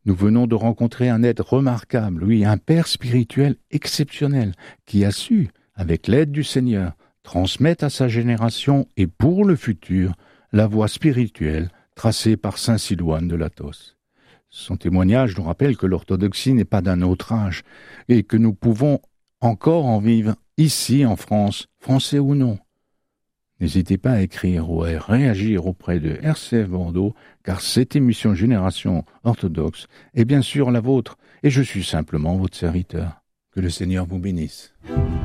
Nous venons de rencontrer un être remarquable, oui, un père spirituel exceptionnel, qui a su, avec l'aide du Seigneur, transmettre à sa génération et pour le futur la voie spirituelle tracée par saint Sidoine de Latos. Son témoignage nous rappelle que l'orthodoxie n'est pas d'un autre âge et que nous pouvons encore en vivre ici en France, français ou non. N'hésitez pas à écrire ou à réagir auprès de RCF Bordeaux, car cette émission Génération Orthodoxe est bien sûr la vôtre, et je suis simplement votre serviteur. Que le Seigneur vous bénisse.